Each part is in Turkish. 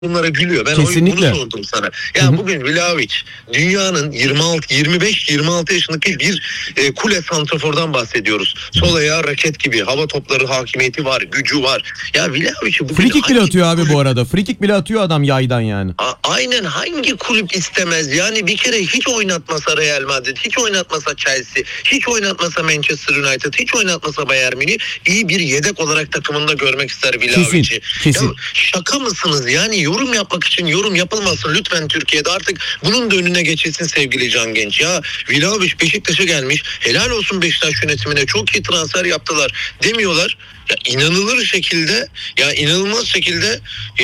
bunlara gülüyor. Ben Kesinlikle. bunu sordum sana. Ya bugün Vlahovic dünyanın 25-26 yaşındaki bir kule santrafordan bahsediyoruz. Sol ayağı raket gibi. Hava topları hakimiyeti var. Gücü var. Ya Vlahovic'i bugün... Frikik bile atıyor abi bu arada. Frikik bile atıyor adam yaydan yani. Aynen, hangi kulüp istemez? Yani bir kere hiç oynatmasa Real Madrid, hiç oynatmasa Chelsea, hiç oynatmasa Manchester United, hiç oynatmasa Bayern Münih, iyi bir yedek olarak takımında görmek ister Vlahovic'i. Kesin. Ya şaka mısınız? Yani yorum yapmak için yorum yapılmasın lütfen Türkiye'de, artık bunun da önüne geçilsin sevgili Can Genç. Ya Vlahovic Beşiktaş'a gelmiş, helal olsun Beşiktaş yönetimine, çok iyi transfer yaptılar demiyorlar. Ya inanılır şekilde, ya inanılmaz şekilde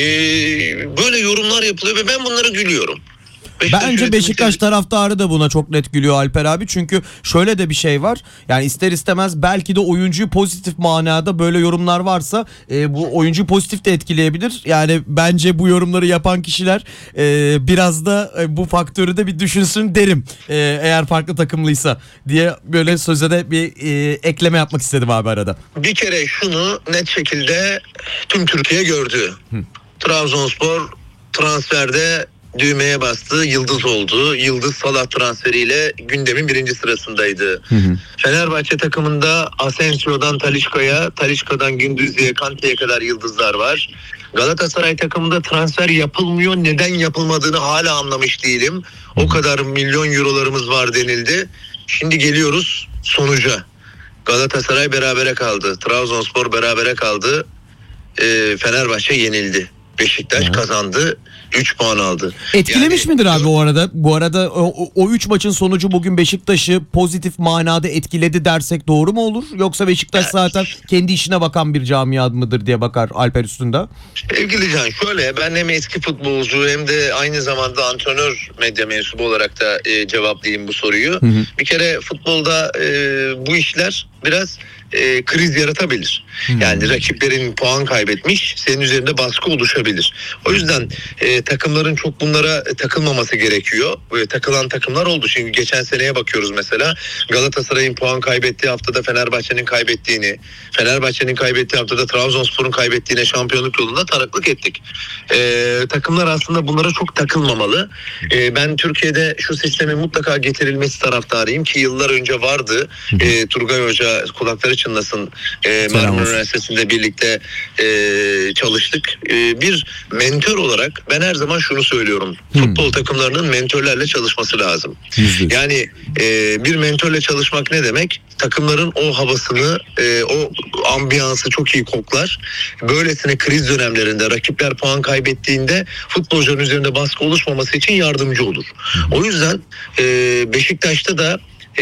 böyle yorumlar yapılıyor ve ben bunlara gülüyorum. Bence Beşiktaş taraftarı da buna çok net gülüyor Alper abi. Çünkü şöyle de bir şey var. Yani ister istemez belki de oyuncuyu pozitif manada böyle yorumlar varsa bu oyuncuyu pozitif de etkileyebilir. Yani bence bu yorumları yapan kişiler biraz da bu faktörü de bir düşünsün derim. Eğer farklı takımlıysa diye böyle söze de bir ekleme yapmak istedim abi arada. Bir kere şunu net şekilde tüm Türkiye gördü. Trabzonspor transferde düğmeye bastı, yıldız oldu. Yıldız Salah transferiyle gündemin birinci sırasındaydı. Fenerbahçe takımında Asensio'dan Talisca'ya, Talisca'dan Gündüz'e, Kante'ye kadar yıldızlar var. Galatasaray takımında transfer yapılmıyor. Neden yapılmadığını hala anlamış değilim. O kadar milyon eurolarımız var denildi. Şimdi geliyoruz sonuca. Galatasaray berabere kaldı. Trabzonspor berabere kaldı. Fenerbahçe yenildi. Beşiktaş kazandı. 3 puan aldı. Etkilemiş midir abi o arada? Bu arada o 3 maçın sonucu bugün Beşiktaş'ı pozitif manada etkiledi dersek doğru mu olur? Yoksa Beşiktaş zaten kendi işine bakan bir camia mıdır diye bakar Alper Üstünde. Sevgili Can, şöyle, ben hem eski futbolcu hem de aynı zamanda antrenör medya mensubu olarak da cevaplayayım bu soruyu. Bir kere futbolda bu işler biraz kriz yaratabilir. Yani rakiplerin puan kaybetmiş, senin üzerinde baskı oluşabilir. O yüzden takımların çok bunlara takılmaması gerekiyor. Takılan takımlar oldu. Çünkü geçen seneye bakıyoruz mesela. Galatasaray'ın puan kaybettiği haftada Fenerbahçe'nin kaybettiğini, Fenerbahçe'nin kaybettiği haftada Trabzonspor'un kaybettiğine şampiyonluk yolunda tanıklık ettik. Takımlar aslında bunlara çok takılmamalı. Ben Türkiye'de şu sistemin mutlaka getirilmesi taraftarıyım ki yıllar önce vardı. Turgay Hoca, kulakları çınlasın, Marmara Üniversitesi'nde birlikte çalıştık. Bir mentör olarak ben her zaman şunu söylüyorum. Futbol takımlarının mentörlerle çalışması lazım. Yani bir mentörle çalışmak ne demek? Takımların o havasını, o ambiyansı çok iyi koklar. Böylesine kriz dönemlerinde, rakipler puan kaybettiğinde futbolcuların üzerinde baskı oluşmaması için yardımcı olur. O yüzden Beşiktaş'ta da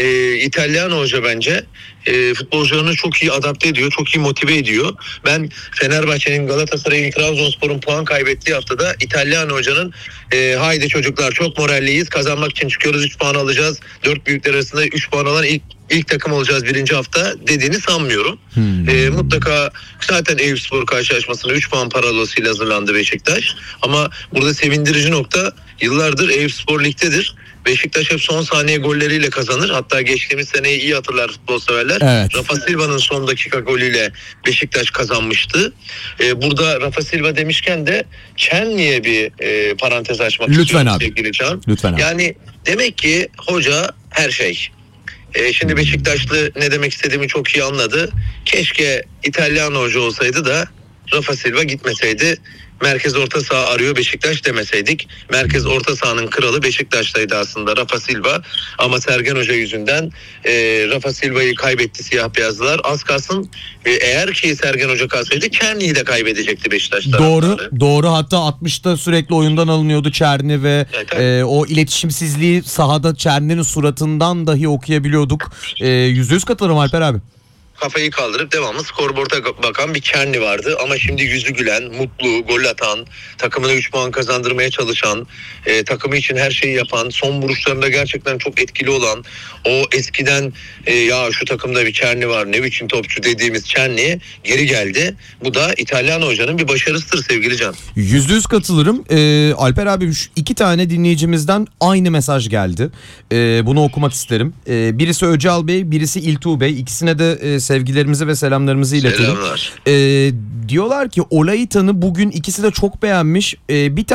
İtalyan hoca bence futbolcularını çok iyi adapte ediyor, çok iyi motive ediyor. Ben Fenerbahçe'nin, Galatasaray'ın, Trabzonspor'un puan kaybettiği haftada İtalyan hocanın haydi çocuklar çok moralliyiz, kazanmak için çıkıyoruz, 3 puan alacağız, 4 büyükler arasında 3 puan alan ilk takım olacağız birinci hafta dediğini sanmıyorum. Mutlaka zaten Eyüpspor karşılaşmasına 3 puan parolasıyla hazırlandı Beşiktaş. Ama burada sevindirici nokta, yıllardır Eyüpspor ligdedir. Beşiktaş hep son saniye golleriyle kazanır. Hatta geçtiğimiz seneyi iyi hatırlar futbol severler. Evet. Rafa Silva'nın son dakika golüyle Beşiktaş kazanmıştı. Burada Rafa Silva demişken de Çenli'ye bir parantez açmak istiyorum sevgili Can. Lütfen abi. Yani demek ki hoca her şey. Şimdi Beşiktaşlı ne demek istediğimi çok iyi anladı. Keşke İtalyan hoca olsaydı da Rafa Silva gitmeseydi. Merkez orta saha arıyor Beşiktaş demeseydik. Merkez orta sahanın kralı Beşiktaş'taydı aslında Rafa Silva. Ama Sergen Hoca yüzünden Rafa Silva'yı kaybetti siyah beyazlılar. Az kalsın eğer ki Sergen Hoca kalsaydı Çerni'yi de kaybedecekti Beşiktaş taraftarı. Doğru. Hatta 60'ta sürekli oyundan alınıyordu Çerni ve o iletişimsizliği sahada Çerni'nin suratından dahi okuyabiliyorduk. %100 katılırım Alper abi. Kafayı kaldırıp devamlı skorboarda bakan bir Çerni vardı. Ama şimdi yüzü gülen, mutlu, gol atan, takımına 3 puan kazandırmaya çalışan, takımı için her şeyi yapan, son vuruşlarında gerçekten çok etkili olan, o eskiden ya şu takımda bir Çerni var ne biçim topçu dediğimiz Çerni geri geldi. Bu da İtalyan hocanın bir başarısıdır sevgili Can. %100 katılırım. Alper abi 2 tane dinleyicimizden aynı mesaj geldi. Bunu okumak isterim. Birisi Öcal Bey, birisi İltuğ Bey. İkisine de sevgilerimizi ve selamlarımızı iletelim. Selamlar. Diyorlar ki Olaita'nı bugün ikisi de çok beğenmiş. Bir